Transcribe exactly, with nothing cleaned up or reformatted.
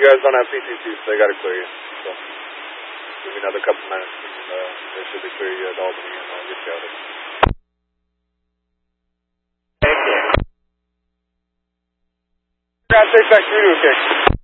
You guys don't have P T C, so they got to clear you. So give me another couple minutes, and uh, they should be clear you at Albany, and I'll get you out of it. Thank you. Grab six back, three to a kick.